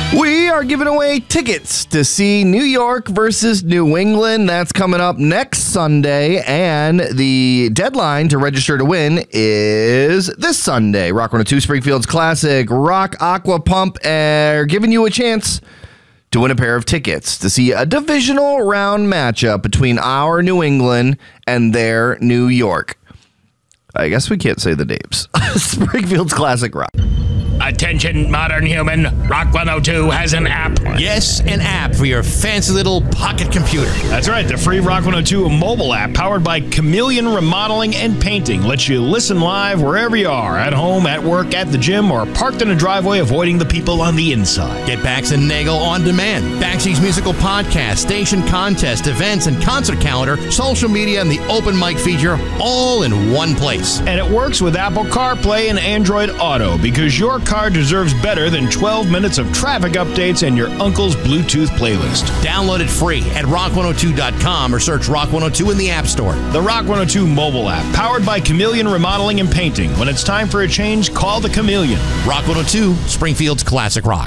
We are giving away tickets to see New York versus New England. That's coming up next Sunday, and the deadline to register to win is this Sunday. Rock 102 Springfield's Classic Rock Aqua Pump are giving you a chance to win a pair of tickets to see a divisional round matchup between our New England and their New York. I guess we can't say the names. Springfield's Classic Rock. Attention, modern human. Rock 102 has an app. Yes, an app for your fancy little pocket computer. That's right. The free Rock 102 mobile app powered by Chameleon Remodeling and Painting lets you listen live wherever you are, at home, at work, at the gym, or parked in a driveway avoiding the people on the inside. Get Bax and Nagel on demand. Baxi's musical podcast, station contest, events, and concert calendar, social media, and the open mic feature all in one place. And it works with Apple CarPlay and Android Auto because your car deserves better than 12 minutes of traffic updates and your uncle's Bluetooth playlist. Download it free at rock102.com or search Rock 102 in the App Store. The Rock 102 mobile app, powered by Chameleon Remodeling and Painting. When it's time for a change, call the Chameleon. Rock 102, Springfield's Classic Rock.